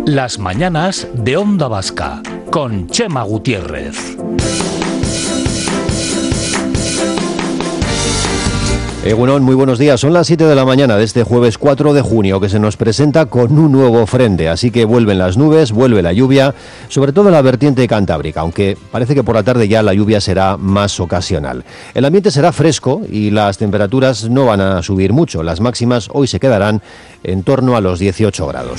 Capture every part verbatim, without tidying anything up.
Las mañanas de Onda Vasca, con Chema Gutiérrez. Egunon, muy buenos días. Son las siete de la mañana de este jueves cuatro de junio, que se nos presenta con un nuevo frente. Así que vuelven las nubes, vuelve la lluvia, sobre todo en la vertiente cantábrica, aunque parece que por la tarde ya la lluvia será más ocasional. El ambiente será fresco y las temperaturas no van a subir mucho. Las máximas hoy se quedarán en torno a los dieciocho grados.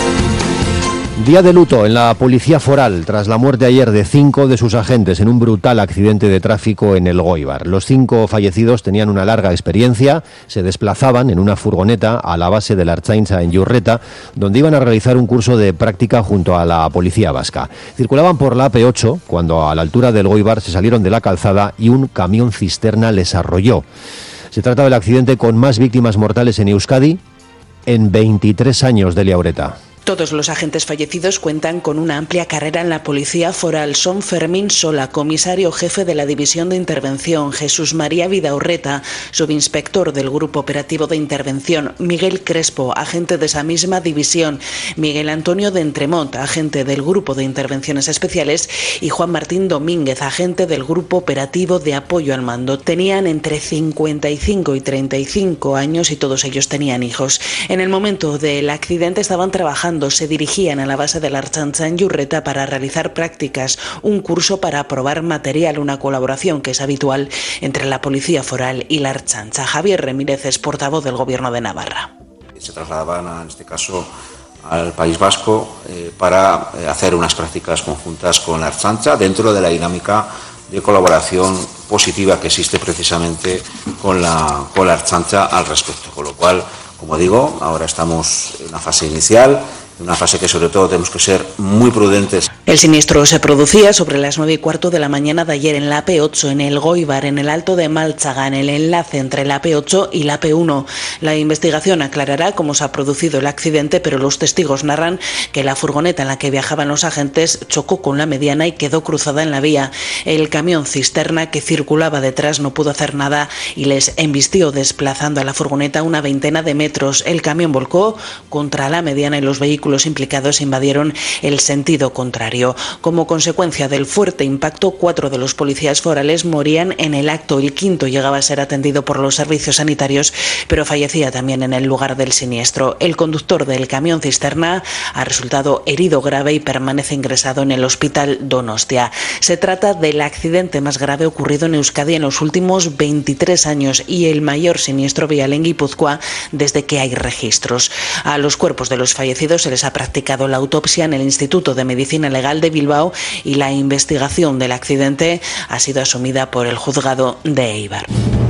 Día de luto en la Policía Foral tras la muerte ayer de cinco de sus agentes en un brutal accidente de tráfico en Elgoibar. Los cinco fallecidos tenían una larga experiencia, se desplazaban en una furgoneta a la base de la Ertzaintza en Yurreta, donde iban a realizar un curso de práctica junto a la Policía Vasca. Circulaban por la A P ocho cuando a la altura de Elgoibar se salieron de la calzada y un camión cisterna les arrolló. Se trata del accidente con más víctimas mortales en Euskadi en veintitrés años de Liaureta. Todos los agentes fallecidos cuentan con una amplia carrera en la Policía Foral. Son Fermín Sola, comisario jefe de la División de Intervención; Jesús María Vidaurreta, subinspector del Grupo Operativo de Intervención; Miguel Crespo, agente de esa misma división; Miguel Antonio de Entremont, agente del Grupo de Intervenciones Especiales; y Juan Martín Domínguez, agente del Grupo Operativo de Apoyo al Mando. Tenían entre cincuenta y cinco y treinta y cinco años y todos ellos tenían hijos. En el momento del accidente estaban trabajando. Se dirigían a la base de la Ertzaintza en Yurreta para realizar prácticas, un curso para probar material, una colaboración que es habitual entre la Policía Foral y la Ertzaintza. Javier Remírez es portavoz del Gobierno de Navarra. Se trasladaban, en este caso, al País Vasco eh, para hacer unas prácticas conjuntas con la Ertzaintza dentro de la dinámica de colaboración positiva que existe precisamente con la, con la Ertzaintza al respecto. Con lo cual, como digo, ahora estamos en una fase inicial, una fase que sobre todo tenemos que ser muy prudentes. El siniestro se producía sobre las nueve y cuarto de la mañana de ayer en la A P ocho, en Elgoibar, en el Alto de Máltzaga, en el enlace entre la A P ocho y la A P uno. La investigación aclarará cómo se ha producido el accidente, pero los testigos narran que la furgoneta en la que viajaban los agentes chocó con la mediana y quedó cruzada en la vía. El camión cisterna que circulaba detrás no pudo hacer nada y les embistió desplazando a la furgoneta una veintena de metros. El camión volcó contra la mediana y los vehículos Los implicados invadieron el sentido contrario. Como consecuencia del fuerte impacto, cuatro de los policías forales morían en el acto. El quinto llegaba a ser atendido por los servicios sanitarios, pero fallecía también en el lugar del siniestro. El conductor del camión cisterna ha resultado herido grave y permanece ingresado en el Hospital Donostia. Se trata del accidente más grave ocurrido en Euskadi en los últimos veintitrés años y el mayor siniestro vial en Guipúzcoa desde que hay registros. A los cuerpos de los fallecidos se les ha practicado la autopsia en el Instituto de Medicina Legal de Bilbao y la investigación del accidente ha sido asumida por el juzgado de Eibar.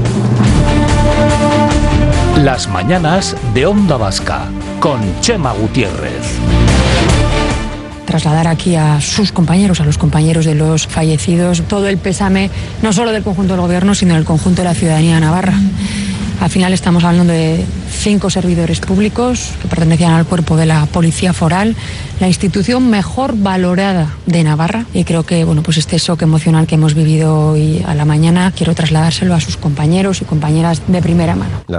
Las mañanas de Onda Vasca, con Chema Gutiérrez. Trasladar aquí a sus compañeros, a los compañeros de los fallecidos, todo el pésame, no solo del conjunto del Gobierno, sino del conjunto de la ciudadanía navarra. Al final estamos hablando de cinco servidores públicos que pertenecían al cuerpo de la Policía Foral, la institución mejor valorada de Navarra, y creo que bueno, pues este shock emocional que hemos vivido hoy a la mañana quiero trasladárselo a sus compañeros y compañeras de primera mano.